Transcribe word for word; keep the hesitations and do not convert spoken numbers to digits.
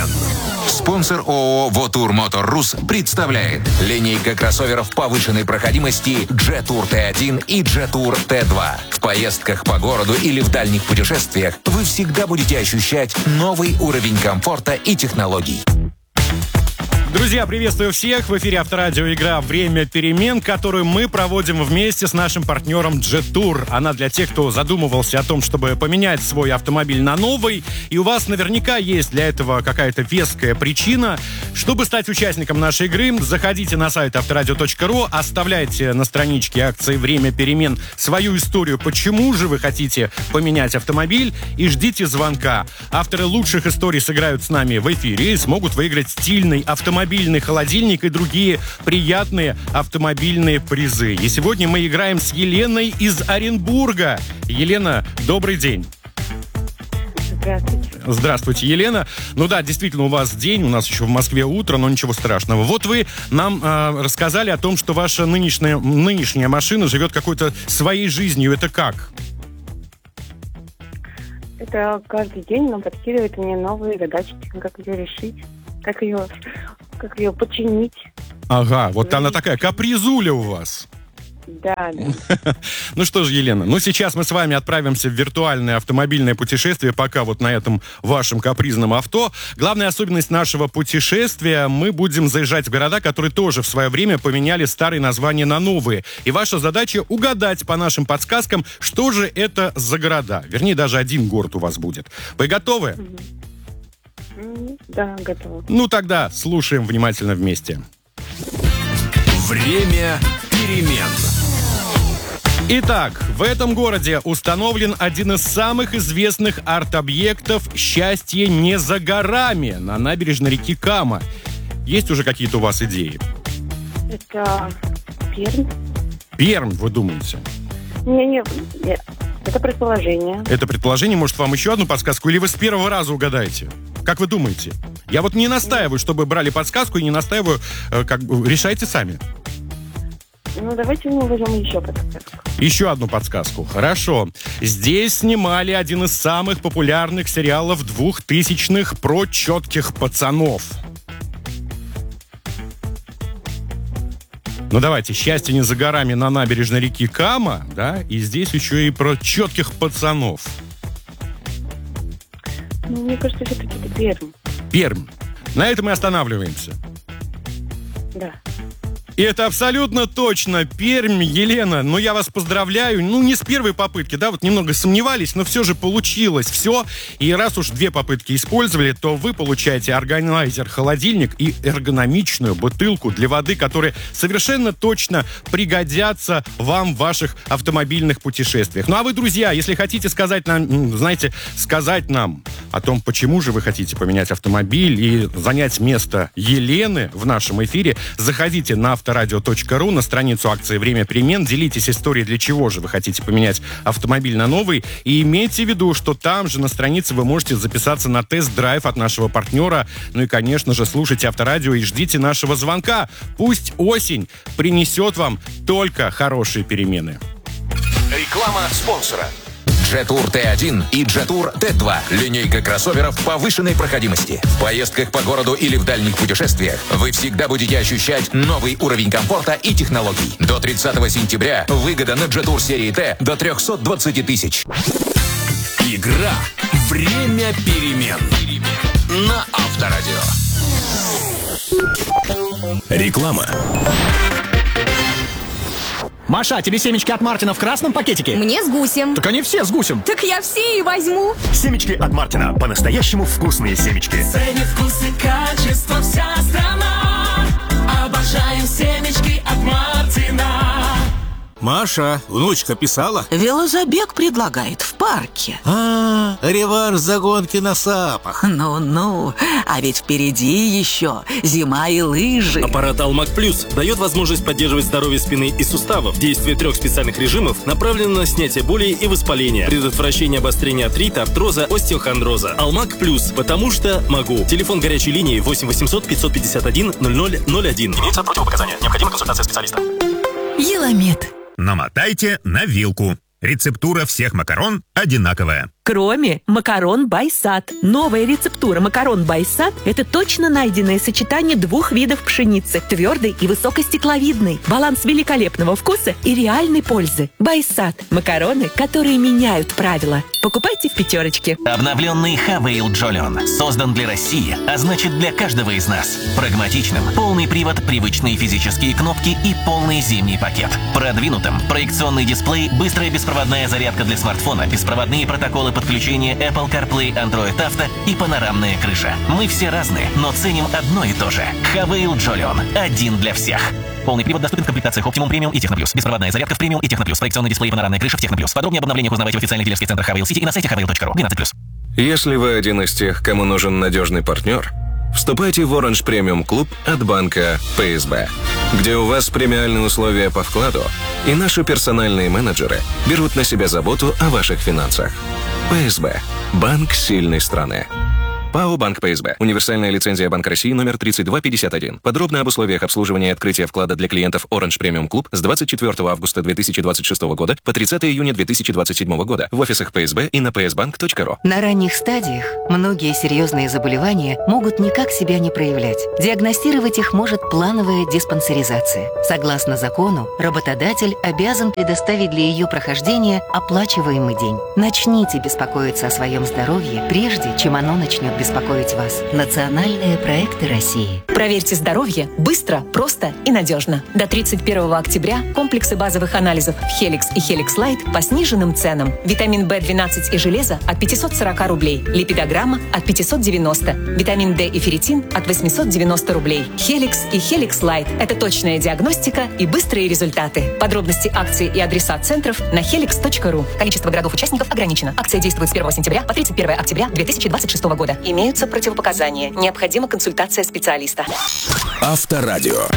«Перемен». Спонсор ООО «Вотур Мотор Рус» представляет линейка кроссоверов повышенной проходимости джетур Т один и джетур Т два. В поездках по городу или в дальних путешествиях вы всегда будете ощущать новый уровень комфорта и технологий. Друзья, приветствую всех! В эфире Авторадио игра «Время перемен», которую мы проводим вместе с нашим партнером джетур. Она для тех, кто задумывался о том, чтобы поменять свой автомобиль на новый. И у вас наверняка есть для этого какая-то веская причина. Чтобы стать участником нашей игры, заходите на сайт авторадио точка ру, оставляйте на страничке акции «Время перемен» свою историю, почему же вы хотите поменять автомобиль, и ждите звонка. Авторы лучших историй сыграют с нами в эфире и смогут выиграть стильный автомобиль, мобильный холодильник и другие приятные автомобильные призы. И сегодня мы играем с Еленой из Оренбурга. Елена, добрый день. Здравствуйте. Здравствуйте, Елена. Ну да, действительно, у вас день, у нас еще в Москве утро, но ничего страшного. Вот вы нам э, рассказали о том, что ваша нынешняя, нынешняя машина живет какой-то своей жизнью. Это как? Это каждый день нам подкидывает мне новые задачи, как ее решить, как ее... как ее починить. Ага, вот она такая капризуля у вас. Да, да. Ну что ж, Елена, ну сейчас мы с вами отправимся в виртуальное автомобильное путешествие, пока вот на этом вашем капризном авто. Главная особенность нашего путешествия: мы будем заезжать в города, которые тоже в свое время поменяли старые названия на новые. И ваша задача — угадать по нашим подсказкам, что же это за города. Вернее, даже один город у вас будет. Вы готовы? Да, готова. Ну тогда слушаем внимательно вместе. Время перемен. Итак, в этом городе установлен один из самых известных арт-объектов «Счастье не за горами» на набережной реки Кама. Есть уже какие-то у вас идеи? Это Пермь. Пермь, вы думаете? Не-не, не. Это предположение. Это предположение, может, вам еще одну подсказку, или вы с первого раза угадаете? Как вы думаете? Я вот не настаиваю, чтобы брали подсказку, и не настаиваю, как бы, решайте сами. Ну, давайте мы возьмем еще подсказку. Еще одну подсказку. Хорошо. Здесь снимали один из самых популярных сериалов двухтысячных про четких пацанов. Ну давайте, «Счастье не за горами» на набережной реки Кама, да, и здесь еще и про четких пацанов. Ну, мне кажется, все-таки это Пермь. Пермь. На этом мы останавливаемся. Да. И это абсолютно точно Пермь, Елена. Ну, я вас поздравляю. Ну, не с первой попытки, да, вот немного сомневались, но все же получилось все. И раз уж две попытки использовали, то вы получаете органайзер-холодильник и эргономичную бутылку для воды, которые совершенно точно пригодятся вам в ваших автомобильных путешествиях. Ну, а вы, друзья, если хотите сказать нам, знаете, сказать нам о том, почему же вы хотите поменять автомобиль и занять место Елены в нашем эфире, заходите на авторадио точка ру, на страницу акции «Время перемен». Делитесь историей, для чего же вы хотите поменять автомобиль на новый. И имейте в виду, что там же на странице вы можете записаться на тест-драйв от нашего партнера. Ну и, конечно же, слушайте Авторадио и ждите нашего звонка. Пусть осень принесет вам только хорошие перемены. Реклама спонсора. джетур Т один и джетур Т два. Линейка кроссоверов повышенной проходимости. В поездках по городу или в дальних путешествиях вы всегда будете ощущать новый уровень комфорта и технологий. До тридцатого сентября выгода на джетур серии Т до триста двадцать тысяч. Игра «Время перемен» на Авторадио. Реклама. Маша, тебе семечки от Мартина в красном пакетике? Мне с гусем. Так они все с гусем. Так я все и возьму. Семечки от Мартина. По-настоящему вкусные семечки. Ценит вкус и качество вся страна. Обожаю семечки от Мартина. Маша, внучка писала? Велозабег предлагает в парке. А, реванш за гонки на сапах. Ну-ну, а ведь впереди еще зима и лыжи. Аппарат Алмак Плюс дает возможность поддерживать здоровье спины и суставов. Действие трех специальных режимов направлено на снятие боли и воспаления, предотвращение обострения артрита, артроза, остеохондроза. Алмак Плюс, потому что могу. Телефон горячей линии восемь восемьсот пятьсот пятьдесят один ноль ноль ноль один. Имеются противопоказания. Необходима консультация специалиста. Еламед. Намотайте на вилку. Рецептура всех макарон одинаковая. Кроме макарон Байсад. Новая рецептура макарон Байсад – это точно найденное сочетание двух видов пшеницы – твердой и высокостекловидной. Баланс великолепного вкуса и реальной пользы. Байсад – макароны, которые меняют правила. Покупайте в пятерочке. Обновленный Хавейл Джолион создан для России, а значит для каждого из нас. Прагматичным, полный привод, привычные физические кнопки и полный зимний пакет. Продвинутым, проекционный дисплей, быстрая беспроводная зарядка для смартфона, беспроводные протоколы подключения Apple CarPlay, Android Auto и панорамная крыша. Мы все разные, но ценим одно и то же. Хавейл Джолион. Один для всех. Полный привод доступен в комплектациях Optimum Premium и Techno Plus. Беспроводная зарядка в Premium и Techno Plus. Проекционный дисплей и панорамная крыша в Techno Plus. Подробнее об обновлениях узнавайте в официальных дилерских центрах Хавейл Сити и на сайте хавейл точка ру. двенадцать плюс. Если вы один из тех, кому нужен надежный партнер, вступайте в Orange Premium Club от банка пэ эс бэ, где у вас премиальные условия по вкладу, и наши персональные менеджеры берут на себя заботу о ваших финансах. пэ эс бэ. Банк сильной страны. ПАО «Банк пэ эс бэ». Универсальная лицензия Банка России номер тридцать два пятьдесят один. Подробно об условиях обслуживания и открытия вклада для клиентов Orange Premium Club с двадцать четвёртого августа две тысячи двадцать шестого года по тридцатого июня две тысячи двадцать седьмого года в офисах пэ эс бэ и на пэ эс банк точка ру. На ранних стадиях многие серьезные заболевания могут никак себя не проявлять. Диагностировать их может плановая диспансеризация. Согласно закону, работодатель обязан предоставить для ее прохождения оплачиваемый день. Начните беспокоиться о своем здоровье, прежде чем оно начнет беспокоить вас. Национальные проекты России. Проверьте здоровье быстро, просто и надежно. До тридцать первого октября комплексы базовых анализов Helix и Helix Light по сниженным ценам. Витамин бэ двенадцать и железо от пятьсот сорок рублей. Липидограмма от пятьсот девяносто. Витамин D и ферритин от восемьсот девяносто рублей. Helix и Helix Light – это точная диагностика и быстрые результаты. Подробности акций и адреса центров на хеликс точка ру. Количество городов-участников ограничено. Акция действует с первого сентября по тридцать первого октября две тысячи двадцать шестого года. Имеются противопоказания. Необходима консультация специалиста. Авторадио.